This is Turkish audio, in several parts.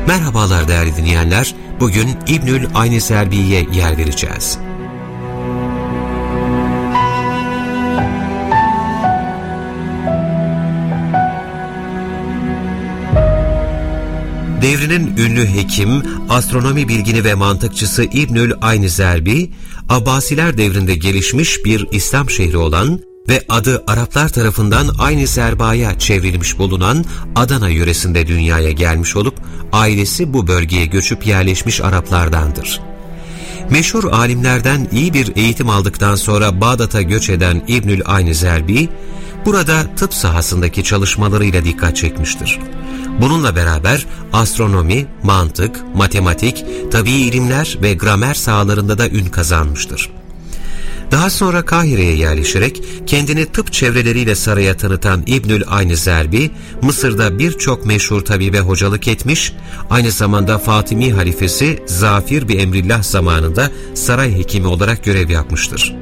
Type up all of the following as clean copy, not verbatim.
Merhabalar değerli dinleyenler, bugün İbnül Ayniserbi'ye yer vereceğiz. Devrinin ünlü hekim, astronomi bilgini ve mantıkçısı İbnül Ayniserbi, Abbasiler devrinde gelişmiş bir İslam şehri olan ve adı Araplar tarafından Ayniserba'ya çevrilmiş bulunan Adana yöresinde dünyaya gelmiş olup, ailesi bu bölgeye göçüp yerleşmiş Araplardandır. Meşhur alimlerden iyi bir eğitim aldıktan sonra Bağdat'a göç eden İbnül Ayniserbi, burada tıp sahasındaki çalışmalarıyla dikkat çekmiştir. Bununla beraber astronomi, mantık, matematik, tabii ilimler ve gramer sahalarında da ün kazanmıştır. Daha sonra Kahire'ye yerleşerek kendini tıp çevreleriyle saraya tanıtan İbnül Ayniserbi, Mısır'da birçok meşhur tabibe hocalık etmiş, aynı zamanda Fatimi halifesi Zafir bi Emrillah zamanında saray hekimi olarak görev yapmıştır.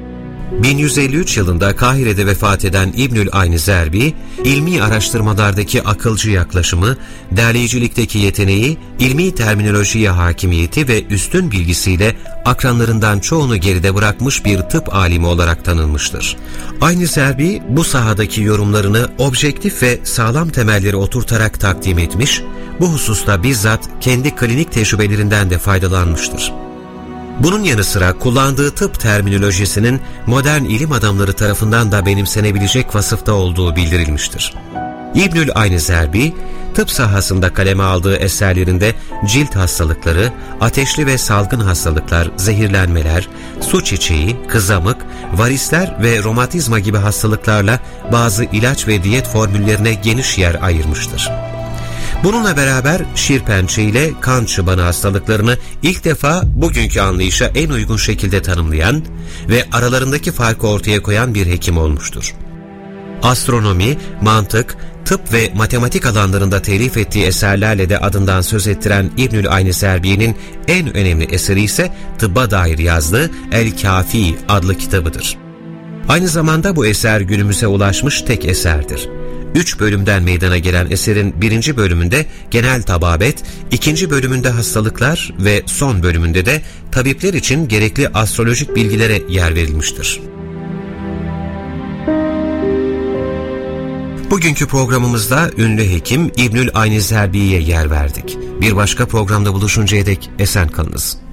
1153 yılında Kahire'de vefat eden İbnül Ayniserbi, ilmi araştırmalardaki akılcı yaklaşımı, derleyicilikteki yeteneği, ilmi terminolojiye hakimiyeti ve üstün bilgisiyle akranlarından çoğunu geride bırakmış bir tıp alimi olarak tanınmıştır. Ayniserbi bu sahadaki yorumlarını objektif ve sağlam temelleri oturtarak takdim etmiş, bu hususta bizzat kendi klinik tecrübelerinden de faydalanmıştır. Bunun yanı sıra kullandığı tıp terminolojisinin modern ilim adamları tarafından da benimsenebilecek vasıfta olduğu bildirilmiştir. İbnül Ayniserbi, tıp sahasında kaleme aldığı eserlerinde cilt hastalıkları, ateşli ve salgın hastalıklar, zehirlenmeler, su çiçeği, kızamık, varisler ve romatizma gibi hastalıklarla bazı ilaç ve diyet formüllerine geniş yer ayırmıştır. Bununla beraber şirpençe ile kan çıbanı hastalıklarını ilk defa bugünkü anlayışa en uygun şekilde tanımlayan ve aralarındaki farkı ortaya koyan bir hekim olmuştur. Astronomi, mantık, tıp ve matematik alanlarında telif ettiği eserlerle de adından söz ettiren İbnül Ayniserbi'nin en önemli eseri ise tıbba dair yazdığı El-Kafi adlı kitabıdır. Aynı zamanda bu eser günümüze ulaşmış tek eserdir. 3 bölümden meydana gelen eserin 1. bölümünde genel tababet, 2. bölümünde hastalıklar ve son bölümünde de tabipler için gerekli astrolojik bilgilere yer verilmiştir. Bugünkü programımızda ünlü hekim İbnül Ayniserbi'ye yer verdik. Bir başka programda buluşuncaya dek esen kalınız.